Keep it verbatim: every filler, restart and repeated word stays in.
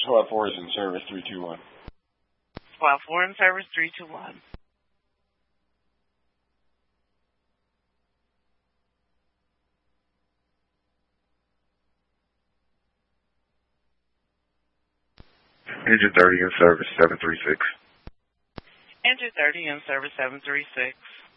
Swell four is in service, three two one. Swell four in service, three two one. Engine thirty in service, seven three six. Engine thirty in service, seven three six.